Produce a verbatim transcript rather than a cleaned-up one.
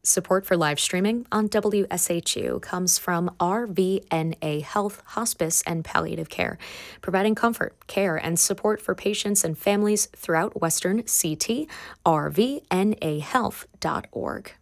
Support for live streaming on W S H U comes from R V N A Health, Hospice, and Palliative Care, providing comfort, care, and support for patients and families throughout Western C T, R V N A health dot org.